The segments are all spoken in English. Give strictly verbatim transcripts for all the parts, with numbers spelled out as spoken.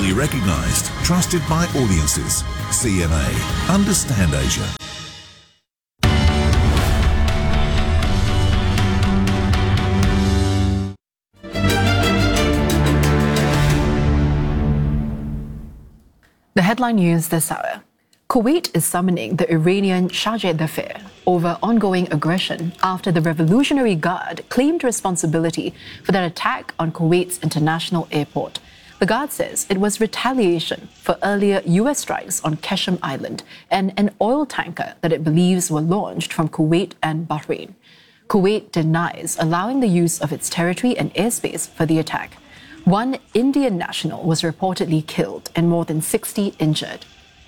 Globally recognised, trusted by audiences. C M A. Understand Asia. The headline news this hour. Kuwait is summoning the Iranian Chargé d'Affaires over ongoing aggression after the Revolutionary Guard claimed responsibility for that attack on Kuwait's international airport. The Guard says it was retaliation for earlier U S strikes on Qeshm Island and an oil tanker that it believes were launched from Kuwait and Bahrain. Kuwait denies allowing the use of its territory and airspace for the attack. One Indian national was reportedly killed and more than sixty injured.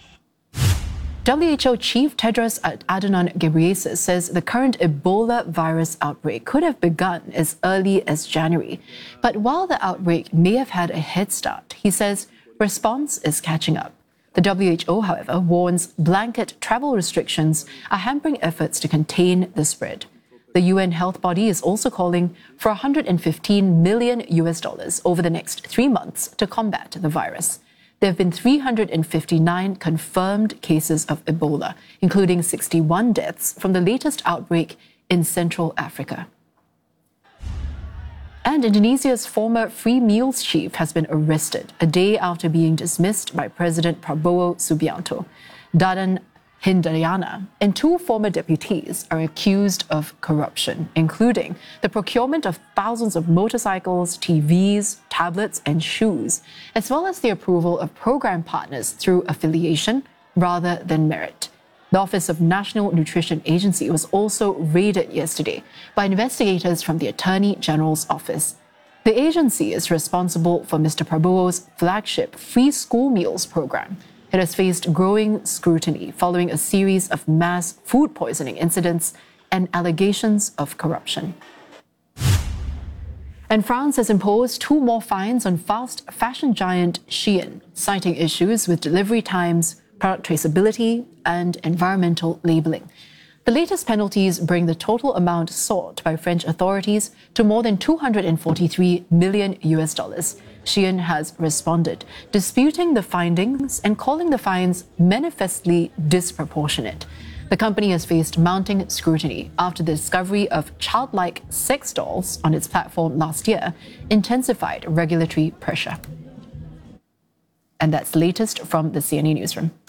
W H O Chief Tedros Adhanom Ghebreyesus says the current Ebola virus outbreak could have begun as early as January. But while the outbreak may have had a head start, he says response is catching up. The W H O, however, warns blanket travel restrictions are hampering efforts to contain the spread. The U N health body is also calling for one hundred fifteen million U S dollars over the next three months to combat the virus. There have been three hundred fifty-nine confirmed cases of Ebola, including sixty-one deaths from the latest outbreak in Central Africa. And Indonesia's former Free Meals chief has been arrested a day after being dismissed by President Prabowo Subianto. Dadan Hindayana and two former deputies are accused of corruption, including the procurement of thousands of motorcycles, T Vs, tablets, and shoes, as well as the approval of program partners through affiliation rather than merit. The Office of National Nutrition Agency was also raided yesterday by investigators from the Attorney General's office. The agency is responsible for Mister Prabowo's flagship Free School Meals program. It has faced growing scrutiny following a series of mass food poisoning incidents and allegations of corruption. And France has imposed two more fines on fast fashion giant Shein, citing issues with delivery times, product traceability, and environmental labeling. The latest penalties bring the total amount sought by French authorities to more than two hundred forty-three million U S dollars. Shein has responded, disputing the findings and calling the fines manifestly disproportionate. The company has faced mounting scrutiny after the discovery of childlike sex dolls on its platform last year intensified regulatory pressure. And that's latest from the C N A Newsroom.